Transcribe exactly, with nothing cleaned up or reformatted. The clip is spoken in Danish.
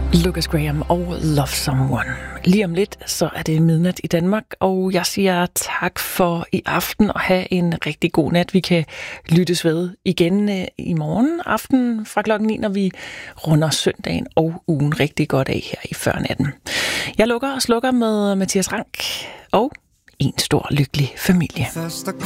Lucas Graham og Love Someone. Lige om lidt, så er det midnat i Danmark, og jeg siger tak for i aften og have en rigtig god nat. Vi kan lyttes ved igen i morgen aften fra klokken ni, når vi runder søndagen og ugen rigtig godt af her i førnatten. Jeg lukker og slukker med Mathias Rank og en stor lykkelig familie. Først